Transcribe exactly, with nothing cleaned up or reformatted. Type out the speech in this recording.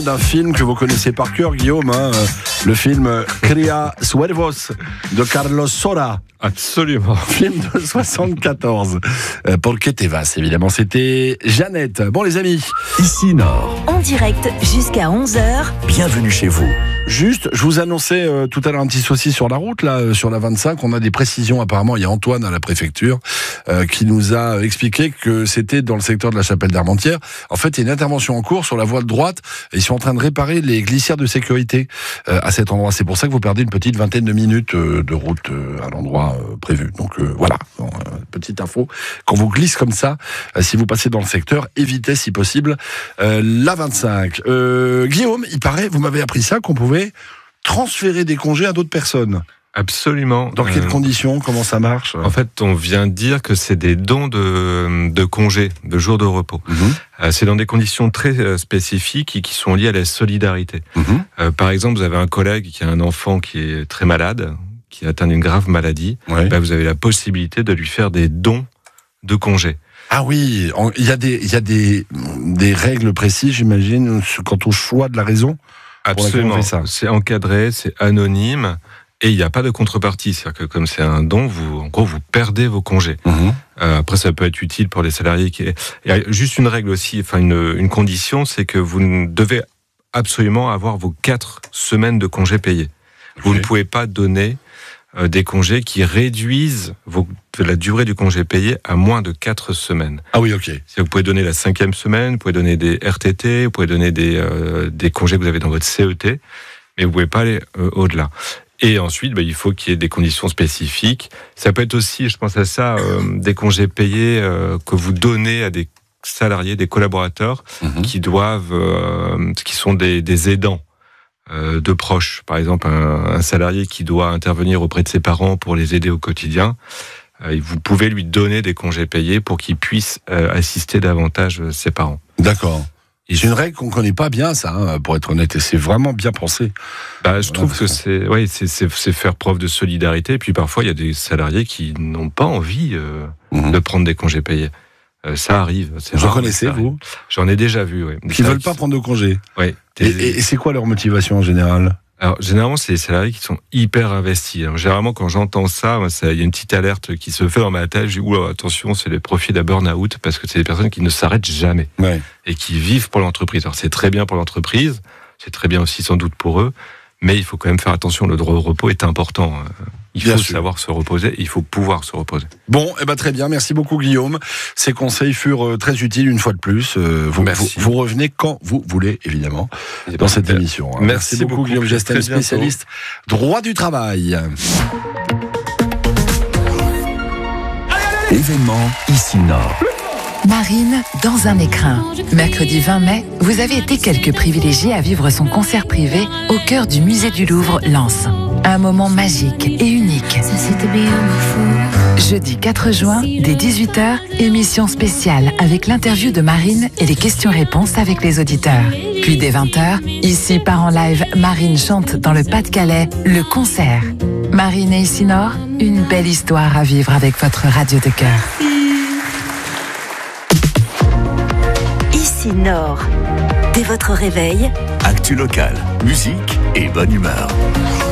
d'un film que vous connaissez par cœur, Guillaume, hein, le film Cria Suervos de Carlos Saura. Absolument. Film de soixante-quatorze. Euh, pour que te vas, évidemment. C'était Jeannette. Bon, les amis. Ici Nord. En direct jusqu'à onze heures. Bienvenue chez vous. Juste, je vous annonçais euh, tout à l'heure un petit souci sur la route, là, euh, sur la vingt-cinq. On a des précisions, apparemment. Il y a Antoine à la préfecture euh, qui nous a expliqué que c'était dans le secteur de la Chapelle d'Armentières. En fait, il y a une intervention en cours sur la voie de droite. Et ils sont en train de réparer les glissières de sécurité euh, à cet endroit. C'est pour ça que vous perdez une petite vingtaine de minutes euh, de route euh, à l'endroit euh, prévu. Donc euh, voilà, bon, euh, petite info. Quand vous glisse comme ça, euh, si vous passez dans le secteur, évitez si possible euh, la vingt-cinq. Euh, Guillaume, il paraît, vous m'avez appris ça, qu'on pouvait transférer des congés à d'autres personnes. Absolument. Dans quelles euh, conditions? Comment ça marche? En fait, on vient de dire que c'est des dons de, de congés, de jours de repos. Mmh. Euh, c'est dans des conditions très euh, spécifiques et qui sont liées à la solidarité. Mmh. Euh, par exemple, vous avez un collègue qui a un enfant qui est très malade, qui est atteint d'une grave maladie. Ouais. Ben, vous avez la possibilité de lui faire des dons de congés. Ah oui, il y a des, il y a des, des règles précises, j'imagine, quant au choix de la raison. Absolument. Ça. C'est encadré, c'est anonyme. Et il n'y a pas de contrepartie, c'est-à-dire que comme c'est un don, vous, en gros, vous perdez vos congés. Mmh. Euh, après, ça peut être utile pour les salariés. Qui... Il y a juste une règle aussi, enfin une, une condition, c'est que vous devez absolument avoir vos quatre semaines de congés payés. Okay. Vous ne pouvez pas donner euh, des congés qui réduisent vos, la durée du congé payé à moins de quatre semaines. Ah oui, ok. Vous pouvez donner la cinquième semaine, vous pouvez donner des R T T, vous pouvez donner des, euh, des congés que vous avez dans votre C E T, mais vous ne pouvez pas aller euh, au-delà. Et ensuite, bah, il faut qu'il y ait des conditions spécifiques. Ça peut être aussi, je pense à ça, euh, des congés payés euh, que vous donnez à des salariés, des collaborateurs mmh. qui doivent, euh, qui sont des, des aidants euh, de proches. Par exemple, un, un salarié qui doit intervenir auprès de ses parents pour les aider au quotidien. Euh, vous pouvez lui donner des congés payés pour qu'il puisse euh, assister davantage ses parents. D'accord. C'est une règle qu'on ne connaît pas bien, ça, hein, pour être honnête, et c'est vraiment bien pensé. Bah, je trouve que c'est, ouais, c'est, c'est, c'est faire preuve de solidarité, et puis parfois il y a des salariés qui n'ont pas envie euh, mmh. de prendre des congés payés. Euh, ça arrive. C'est Vous en connaissez, vous? J'en ai déjà vu, oui. Qui ne veulent pas prendre de congés. Oui. Et, et, et c'est quoi leur motivation en général? Alors, généralement, c'est les salariés qui sont hyper investis. Alors, généralement, quand j'entends ça, il y a une petite alerte qui se fait dans ma tête. Je dis, oula, attention, c'est les profils d'un burn-out, parce que c'est des personnes qui ne s'arrêtent jamais. Ouais. Et qui vivent pour l'entreprise. Alors, c'est très bien pour l'entreprise, c'est très bien aussi sans doute pour eux, mais il faut quand même faire attention. Le droit au repos est important. Il faut savoir se reposer, il faut pouvoir se reposer. Bon, eh ben très bien, merci beaucoup Guillaume. Ces conseils furent très utiles une fois de plus. Vous, vous, vous revenez quand vous voulez, évidemment, dans ben, cette émission. Merci, merci beaucoup, beaucoup Guillaume Gestel, spécialiste droit du travail. Événement Ici Nord. Marine, dans un écrin. Mercredi vingt mai, vous avez été quelques privilégiés à vivre son concert privé au cœur du musée du Louvre, Lens. Un moment magique et unique. Jeudi quatre juin, dès dix-huit heures, émission spéciale avec l'interview de Marine et les questions-réponses avec les auditeurs. Puis dès vingt heures, ici part en live, Marine chante dans le Pas-de-Calais, le concert. Marine et Ici Nord, une belle histoire à vivre avec votre radio de cœur. Ici Nord. Dès votre réveil, actu local, musique et bonne humeur.